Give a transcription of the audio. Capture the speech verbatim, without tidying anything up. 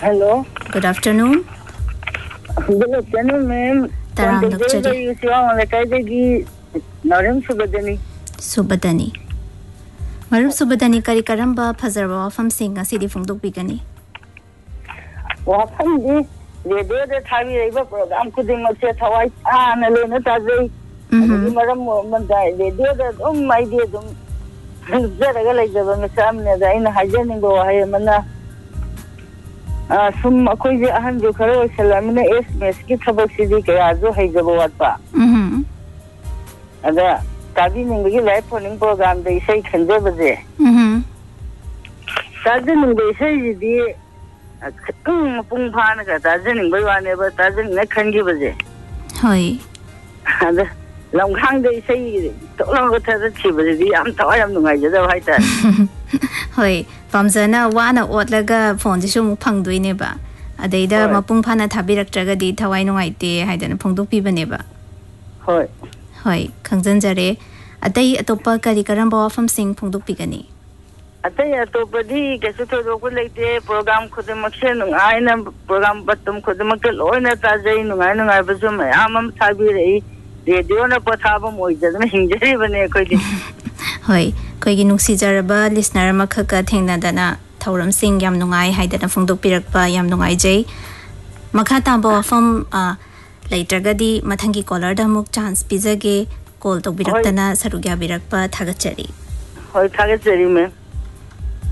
Hello. Good afternoon. Good afternoon, ma'am. Tarang Doctor. You see, I want to say that Naram Subadani. Subadani. Marum Subadani kari karamba phazarwa wafam singa sidi phungdok bigani. Wafam di radio da thabi raiba program kuding se thawai ana le na tajai. Adi maram man dai radio da um mai de dum zaraga lai da ban samne da ina hajani go hay mana sum akwai je ahan jo kharo salamina S M S ki thabak sidi ke ajo hay jabo watpa. Mhm. Ada tabi ningi live phoning program da isai khanje baje. Mhm. Tabi ningi isai di um pung phana ka tabi ningi wane ba tabi na khangi baje. Hoi. Ada lam khang da isai to lang ka ta chi baje di am tawai am nungai jada hai ta. Hoi. Pamzana wana otlaga phone ji sum phangdoi ne ba. Adaida mapung phana thabirak traga di thawai nungai te haidana phongdok pi bane ba. Hoi. Hoi, khangjanjare atai atopa kari karamba wafam sing phongdok pigani. Atai atopa di kesu thodo ko leite program khudamak se nungai na program batum khudamak loina tajai nungai nungai basu mayam am thabi rei radio na pathaba moijadna hingjari bane koi di. Hoi, koi gi nuksi jaraba listener makhaka thengna dana thauram sing yam nungai haidana phongdok pirakpa yam nungai jai. Makha tamba wafam a Laitergadi mathangi caller da muk chance pizage call to biraktana sarugya birakpa thagachari. Hoi thagachari me.